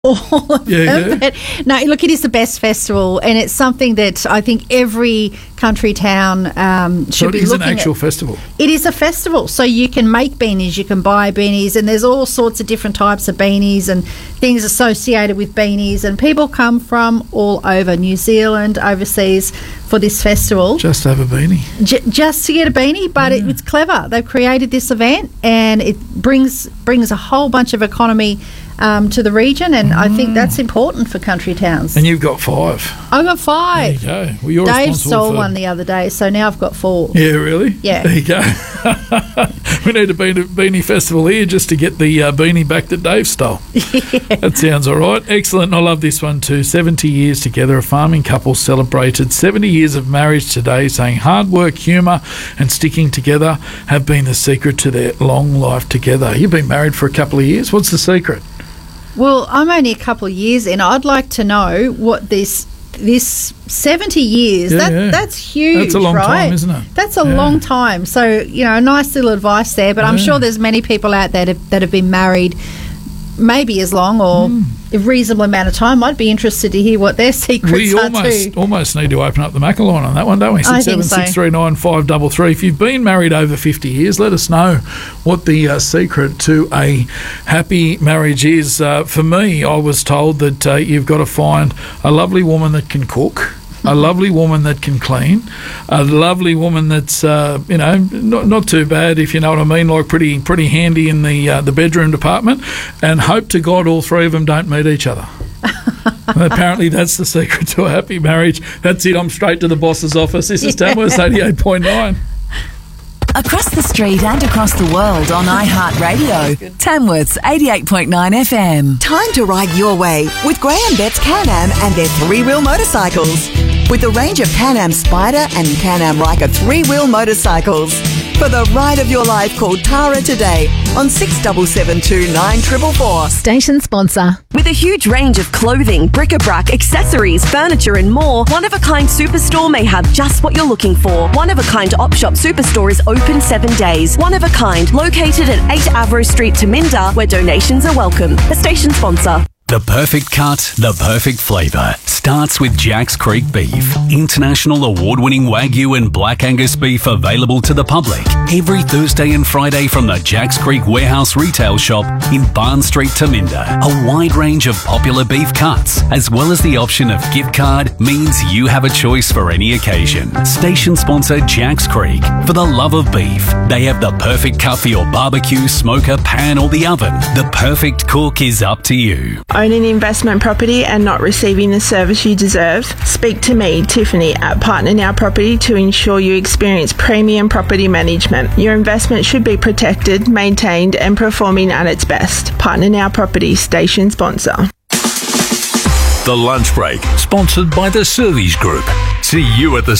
all of them. But no, look, it is the best festival, and it's something that I think every country town should be looking at. So it is an actual festival? It is a festival. So you can make beanies, you can buy beanies, and there's all sorts of different types of beanies and things associated with beanies, and people come from all over New Zealand, overseas, for this festival. Just to have a beanie. Just to get a beanie, but it's clever. They've created this event, and it brings a whole bunch of economy to the region, and I think that's important for country towns. And you've got 5. I've got 5. There you go. Well, you're Dave stole one the other day, so now I've got 4. Yeah, really? Yeah. There you go. We need a beanie festival here just to get the beanie back that Dave stole. Yeah. That sounds all right. Excellent. I love this one too. 70 years together. A farming couple celebrated 70 years of marriage today, saying hard work, humour and sticking together have been the secret to their long life together. You've been married for a couple of years. What's the secret? Well, I'm only a couple of years in. I'd like to know what this 70 years, that's huge, that's a long time, isn't it? That's a long time. So, nice little advice there, but I'm sure there's many people out there that have been married maybe as long or a reasonable amount of time. I'd be interested to hear what their secrets are too. We almost need to open up the Macca line on that one, don't we? 67639 533. If you've been married over 50 years, let us know what the secret to a happy marriage is. For me, I was told that you've got to find a lovely woman that can cook, a lovely woman that can clean, a lovely woman that's not too bad, if you know what I mean, like pretty handy in the bedroom department, and hope to God all 3 of them don't meet each other. Apparently that's the secret to a happy marriage. That's it. I'm straight to the boss's office. This is Tamworth 88.9. Across the street and across the world on iHeartRadio. Tamworth's 88.9 FM. Time to ride your way with Graham Betts Can-Am and their 3-wheel motorcycles. With a range of Can-Am Spider and Can-Am Ryker 3-wheel motorcycles. For the ride of your life, call Tara today on 6772 9444. Station sponsor. With a huge range of clothing, bric-a-brac, accessories, furniture and more, One of a Kind Superstore may have just what you're looking for. One of a Kind Op Shop Superstore is open 7 days. One of a Kind, located at 8 Avro Street, Taminda, where donations are welcome. A station sponsor. The perfect cut, the perfect flavour starts with Jack's Creek Beef. International award-winning Wagyu and Black Angus beef available to the public every Thursday and Friday from the Jack's Creek Warehouse Retail Shop in Barn Street, Taminda. A wide range of popular beef cuts, as well as the option of gift card, means you have a choice for any occasion. Station sponsor Jack's Creek. For the love of beef, they have the perfect cut for your barbecue, smoker, pan or the oven. The perfect cook is up to you. Owning investment property and not receiving the service you deserve? Speak to me, Tiffany, at Partner Now Property to ensure you experience premium property management. Your investment should be protected, maintained and performing at its best. Partner Now Property, station sponsor. The Lunch Break, sponsored by the Servies Group. See you at the